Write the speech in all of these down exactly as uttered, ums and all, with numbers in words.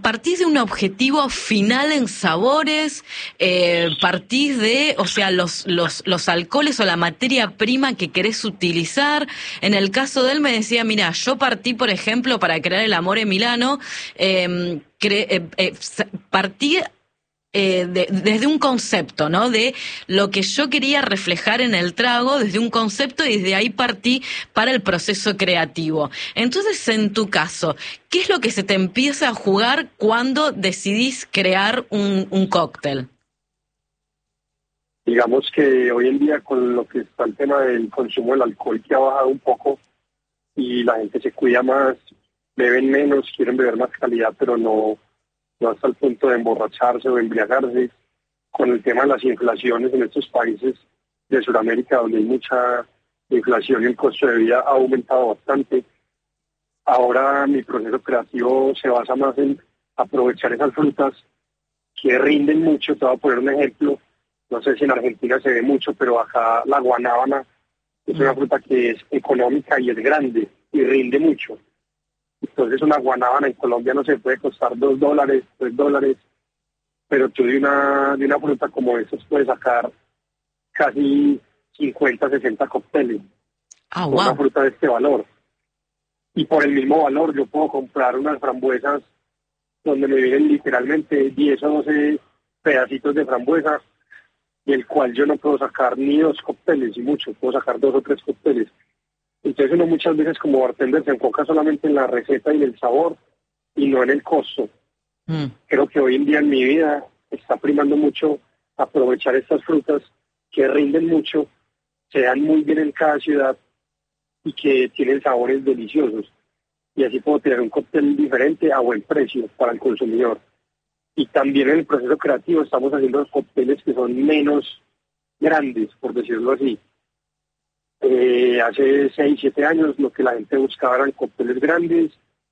partís de un objetivo final en sabores, eh, partís de, o sea, los, los, los alcoholes o la materia prima que querés utilizar. En el caso de él me decía, mira, yo partí, por ejemplo, para crear el Amore Milano, eh, cre- eh, eh, partí Eh, de, desde un concepto, ¿no? De lo que yo quería reflejar en el trago, desde un concepto, y desde ahí partí para el proceso creativo. Entonces, en tu caso, ¿qué es lo que se te empieza a jugar cuando decidís crear un, un cóctel? Digamos que hoy en día con lo que está el tema del consumo del alcohol, que ha bajado un poco y la gente se cuida más, beben menos, quieren beber más calidad, pero no no hasta el punto de emborracharse o embriagarse, con el tema de las inflaciones en estos países de Sudamérica, donde hay mucha inflación y el costo de vida ha aumentado bastante. Ahora mi proceso creativo se basa más en aprovechar esas frutas que rinden mucho. Te voy a poner un ejemplo, no sé si en Argentina se ve mucho, pero acá la guanábana es una fruta que es económica y es grande y rinde mucho. Entonces una guanábana en Colombia no se puede costar dos dólares, tres dólares, pero tú de una, de una fruta como esa puedes sacar casi cincuenta, sesenta cócteles. Ah, Por una wow. fruta de este valor. Y por el mismo valor yo puedo comprar unas frambuesas donde me vienen literalmente diez o doce pedacitos de frambuesa, y el cual yo no puedo sacar ni dos cócteles, y mucho, puedo sacar dos o tres cócteles. Entonces uno muchas veces como bartender se enfoca solamente en la receta y en el sabor y no en el costo. Mm. Creo que hoy en día en mi vida está primando mucho aprovechar estas frutas que rinden mucho, se dan muy bien en cada ciudad y que tienen sabores deliciosos. Y así puedo tener un cóctel diferente a buen precio para el consumidor. Y también en el proceso creativo estamos haciendo cócteles que son menos grandes, por decirlo así. Eh, hace seis, siete años lo que la gente buscaba eran cócteles grandes.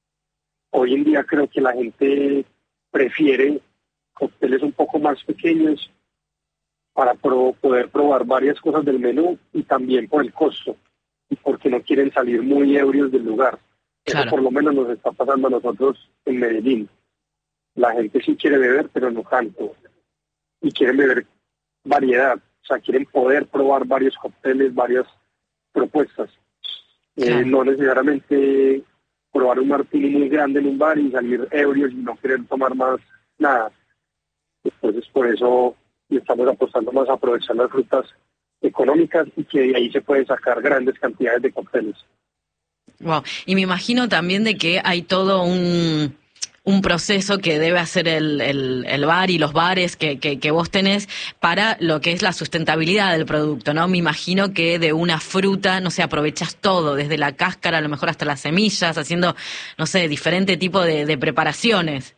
Hoy en día creo que la gente prefiere cócteles un poco más pequeños para pro- poder probar varias cosas del menú, y también por el costo y porque no quieren salir muy ebrios del lugar. Claro. Eso por lo menos nos está pasando a nosotros en Medellín. La gente sí quiere beber, pero no tanto, y quieren beber variedad, o sea, quieren poder probar varios cócteles, varias propuestas. Claro. Eh, no necesariamente probar un martini muy grande en un bar y salir ebrios y no querer tomar más nada. Entonces por eso estamos apostando más a aprovechar las frutas económicas, y que de ahí se pueden sacar grandes cantidades de cócteles. Wow. Y me imagino también de que hay todo un un proceso que debe hacer el, el, el bar y los bares que, que, que vos tenés para lo que es la sustentabilidad del producto, ¿no? Me imagino que de una fruta, no sé, aprovechas todo, desde la cáscara, a lo mejor hasta las semillas, haciendo, no sé, diferente tipo de, de preparaciones.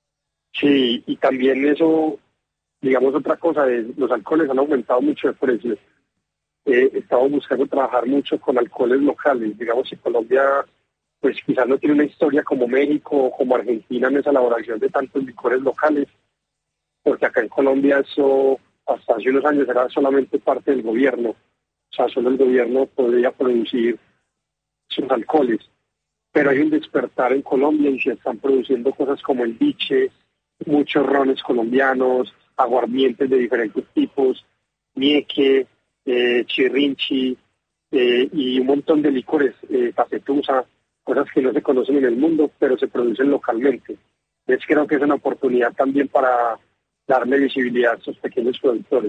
Sí, y también eso, digamos, otra cosa, es los alcoholes han aumentado mucho de precio. Eh, estamos buscando trabajar mucho con alcoholes locales. Digamos, si Colombia pues quizás no tiene una historia como México o como Argentina en esa elaboración de tantos licores locales, porque acá en Colombia eso hasta hace unos años era solamente parte del gobierno, o sea, solo el gobierno podía producir sus alcoholes, pero hay un despertar en Colombia y se están produciendo cosas como el biche, muchos rones colombianos, aguardientes de diferentes tipos, nieque, eh, chirrinchi, eh, y un montón de licores, eh, cafetusa, cosas que no se conocen en el mundo, pero se producen localmente. Entonces creo que es una oportunidad también para darle visibilidad a estos pequeños productores.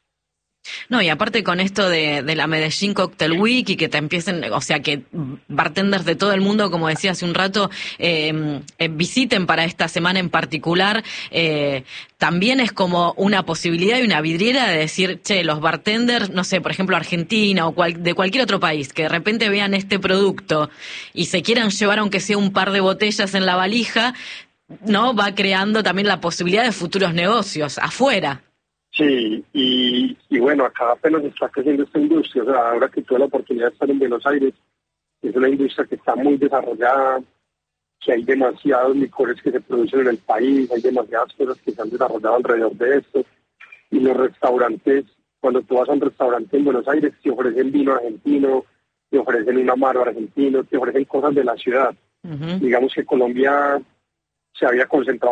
No, y aparte con esto de, de la Medellín Cocktail Week y que te empiecen, o sea, que bartenders de todo el mundo, como decía hace un rato, eh, eh, visiten para esta semana en particular, eh, también es como una posibilidad y una vidriera de decir, che, los bartenders, no sé, por ejemplo, Argentina o cual, de cualquier otro país, que de repente vean este producto y se quieran llevar aunque sea un par de botellas en la valija, ¿no? Va creando también la posibilidad de futuros negocios afuera. Sí, y, y bueno, acá apenas está creciendo esta industria. O sea, ahora que tuve la oportunidad de estar en Buenos Aires, es una industria que está muy desarrollada, que hay demasiados licores que se producen en el país, hay demasiadas cosas que se han desarrollado alrededor de esto. Y los restaurantes, cuando tú vas a un restaurante en Buenos Aires, te ofrecen vino argentino, te ofrecen un amaro argentino, te ofrecen cosas de la ciudad. Uh-huh. Digamos que Colombia se había concentrado